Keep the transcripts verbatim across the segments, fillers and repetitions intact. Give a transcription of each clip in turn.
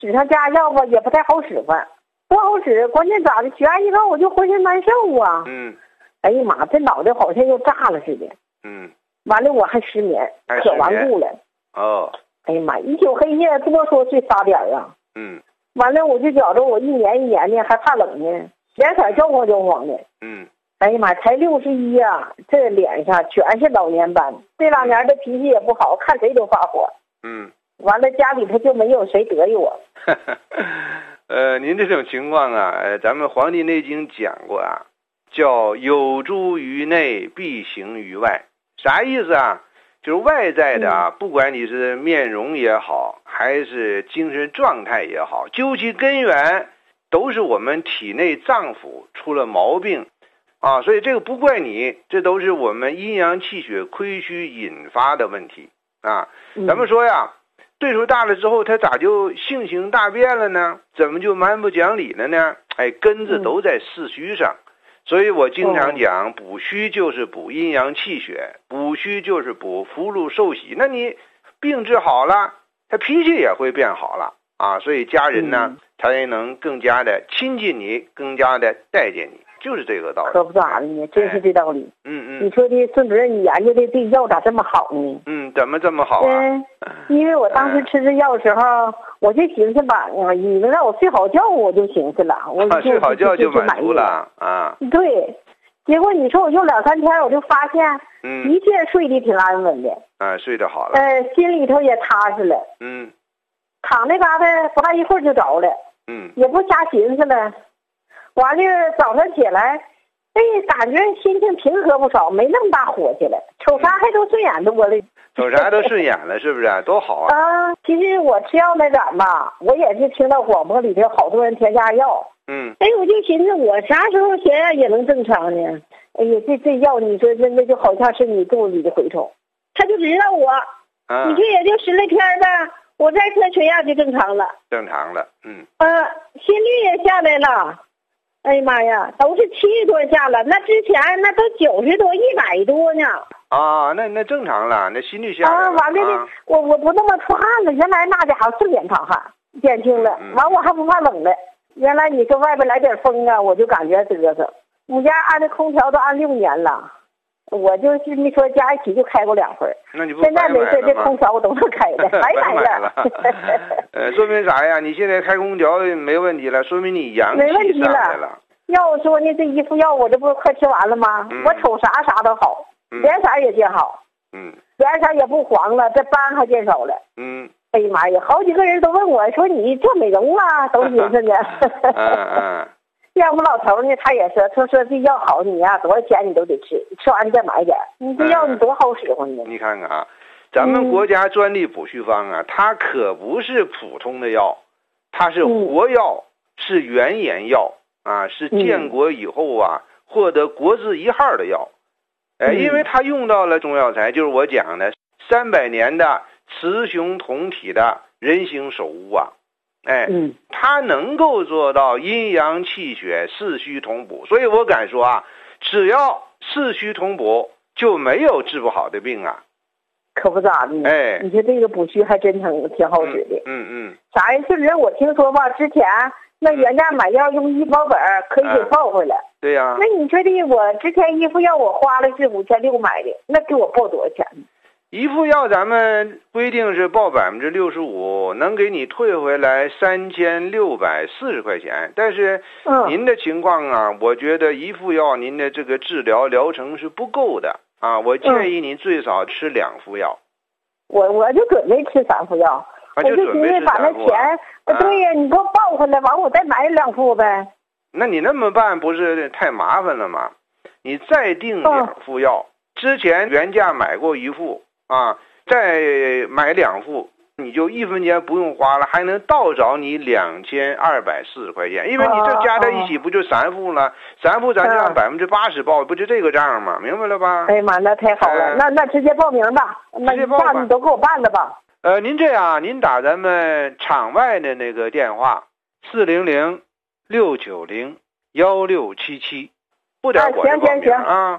使上家药吧，也不太好使唤，不好使。关键咋的？血压一高，我就浑身难受啊。 嗯。 哎呀妈，这脑袋好像又炸了似的。 嗯。 完了，我还失眠，可顽固了。 哦。 哎呀妈，一宿黑夜多说睡仨点啊。 嗯。 完了，我就觉着我一年一年的还怕冷呢，脸色焦黄焦黄的。 嗯。 哎呀妈，才六十一呀，这脸上全是老年斑。这两年的脾气也不好，看谁都发火。 嗯。 完了，家里头就没有谁得意我。 呃，您这种情况啊，呃，咱们《黄帝内经》讲过啊，叫有诸于内，必行于外。啥意思啊？就是外在的啊，不管你是面容也好，还是精神状态也好，究其根源，都是我们体内脏腑出了毛病啊。所以这个不怪你，这都是我们阴阳气血亏虚引发的问题啊。咱们说呀，岁数大了之后，他咋就性情大变了呢？怎么就蛮不讲理了呢？哎，根子都在四虚上。所以我经常讲，补虚就是补阴阳气血，补虚就是补福禄寿喜。那你病治好了，他脾气也会变好了啊。所以家人呢，才能更加的亲近你，更加的待见你，就是这个道理。 可不咋的呢，真是这道理。 嗯嗯。 你说的孙主任，你研究的这药咋这么好呢？ 嗯，怎么这么好啊？ 嗯，因为我当时吃这药的时候，我就寻思吧，你能让我睡好觉，我就寻思了，我就、 啊、睡好觉就满足了啊。 对，结果你说我用两三天，我就发现， 嗯， 的确睡得挺安稳的。 啊，睡得好了。 呃，心里头也踏实了。 嗯。 躺那嘎达不大一会儿就着了。 嗯。 也不瞎寻思了，完了早上起来。哎，感觉心情平和不少，没那么大火气了，瞅啥还都顺眼多了， 瞅啥都顺眼了，是不是？多好啊！ 啊，其实我吃药那阵吧，我也是听到广播里头好多人添加药， 嗯， 哎，我就寻思我啥时候血压也能正常呢？哎呀，这这药你说真的就好像是你肚子里的蛔虫，他就知道我， 啊， 你这也就十来天呗，我再测血压就正常了， 正常了，嗯， 呃，心率也下来了。哎呀妈呀，都是七十多下了，那之前那都九十多、一百多呢。 啊，那那正常了，那心率下来了。 啊，完了呢，啊、我我不那么出汗了，原来那家伙是脸淌汗，减轻了。完、嗯、我还不怕冷了，原来你说外边来点风啊，我就感觉嘚瑟。我家安的空调都安六年了，我就是你说加一起就开过两回。 那你不现在没事，这空调我都是开的，白买了。 呃，说明啥呀？你现在开空调没问题了，说明你阳气上来了。 要说呢，这一副药我这不快吃完了吗？ 嗯、 我瞅啥啥都好， 嗯、 脸色也见好， 嗯， 脸色也不黄了，这斑还见少了， 嗯。 哎呀妈呀，好几个人都问我说你做美容啊，都寻思呢。 嗯嗯。 要不老头呢，他也说，他说这药好，你呀、啊、多少钱你都得吃，吃完你再买点。你这药你多好使唤呢、 嗯？你看看啊，咱们国家专利补虚方啊，嗯、它可不是普通的药，它是活药，嗯、是原研药啊，是建国以后啊、嗯、获得国字一号的药。哎，因为它用到了中药材，就是我讲的三百年的雌雄同体的人形首乌啊。哎， 嗯， 它能够做到阴阳气血四虚同补，所以我敢说啊，只要四虚同补，就没有治不好的病啊。 可不咋的， 哎， 你说这个补虚还真挺挺好使的。 嗯嗯。 啥呀？就是我听说吧，之前那原价买药用医保本可以给报回来。 嗯、对呀、啊。 那你说的，我之前一副药我花了是五千六买的，那给我报多少钱呢？ 一副药咱们规定是报百分之六十五，能给你退回来三千六百四十块钱。但是您的情况啊，嗯、我觉得一副药您的这个治疗疗程是不够的啊。我建议您最少吃两副药。 嗯、我我就准备吃三副药， 啊、就我就寻思把那钱，啊、对呀，你给我报回来，完我再买两副呗。 那你那么办不是太麻烦了吗？你再订两副药，嗯、之前原价买过一副。啊，再买两副，你就一分钱不用花了，还能倒找你两千二百四十块钱，因为你这加在一起不就三副了？三副咱就按百分之八十报，不就这个账吗？明白了吧？ 哎呀妈，那太好了，呃、那那直接报名吧，那一下你都给我办了吧。 呃，您这样，您打咱们场外的那个电话四零零六九零幺六七七，不点我就报名啊。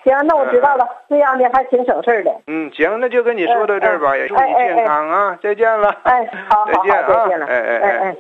行，那我知道了，这样的还挺省事的。 嗯，行，那就跟你说到这儿吧，也祝你健康啊，再见了。 哎，好， 再见啊， 再见了， 哎哎哎。